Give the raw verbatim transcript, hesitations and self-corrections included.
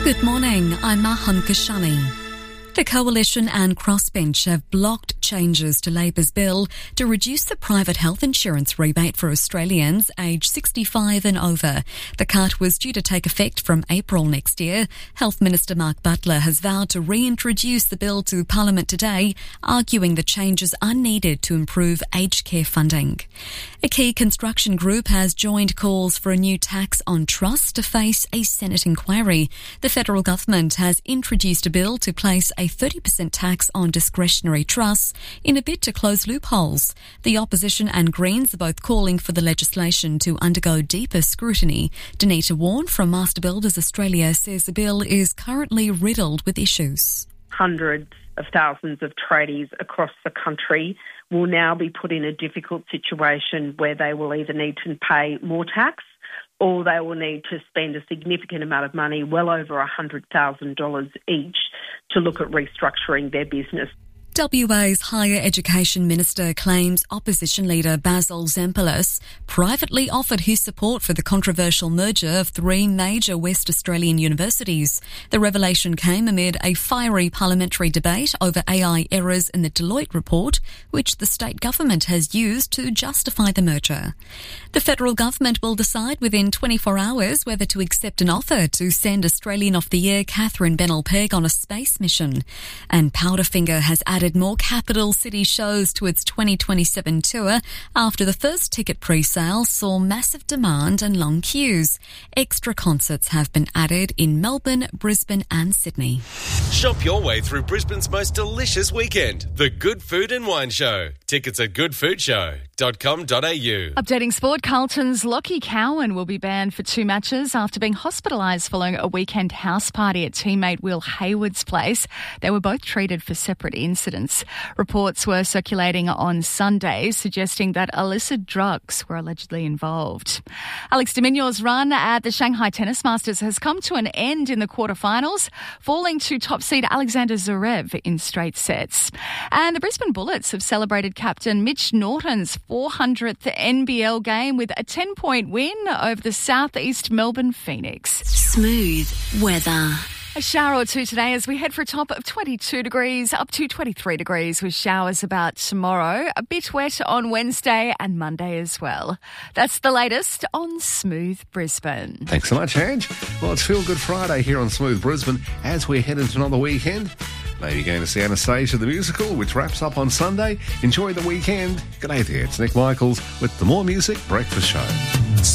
Good morning, I'm Mahan Kashani. The Coalition and Crossbench have blocked changes to Labor's bill to reduce the private health insurance rebate for Australians aged sixty-five and over. The cut was due to take effect from April next year. Health Minister Mark Butler has vowed to reintroduce the bill to Parliament today, arguing the changes are needed to improve aged care funding. A key construction group has joined calls for a new tax on trusts to face a Senate inquiry. The federal government has introduced a bill to place a thirty percent tax on discretionary trusts in a bid to close loopholes. The opposition and Greens are both calling for the legislation to undergo deeper scrutiny. Danita Warren from Master Builders Australia says the bill is currently riddled with issues. Hundreds of thousands of tradies across the country will now be put in a difficult situation where they will either need to pay more tax or they will need to spend a significant amount of money, well over one hundred thousand dollars each, to look at restructuring their business. W A's Higher Education Minister claims opposition leader Basil Zempilas privately offered his support for the controversial merger of three major West Australian universities. The revelation came amid a fiery parliamentary debate over A I errors in the Deloitte report, which the state government has used to justify the merger. The federal government will decide within twenty-four hours whether to accept an offer to send Australian of the Year Catherine Bennell-Pegg on a space mission. And Powderfinger has added more capital city shows to its twenty twenty-seven tour after the first ticket pre-sale saw massive demand and long queues. Extra concerts have been added in Melbourne, Brisbane and Sydney. Shop your way through Brisbane's most delicious weekend, the Good Food and Wine Show. Tickets at good food show dot com dot a u. Updating sport, Carlton's Lockie Cowan will be banned for two matches after being hospitalised following a weekend house party at teammate Will Hayward's place. They were both treated for separate incidents. Reports were circulating on Sunday suggesting that illicit drugs were allegedly involved. Alex de Minyor's run at the Shanghai Tennis Masters has come to an end in the quarterfinals, falling to top seed Alexander Zverev in straight sets. And the Brisbane Bullets have celebrated captain Mitch Norton's four hundredth N B L game with a ten-point win over the Southeast Melbourne Phoenix. Smooth weather. A shower or two today as we head for a top of twenty-two degrees, up to twenty-three degrees with showers about tomorrow. A bit wet on Wednesday and Monday as well. That's the latest on Smooth Brisbane. Thanks so much, Ange. Well, it's Feel Good Friday here on Smooth Brisbane as we head into another weekend. Maybe going to see Anastasia the Musical, which wraps up on Sunday. Enjoy the weekend. Good day there. It's Nick Michaels with the More Music Breakfast Show.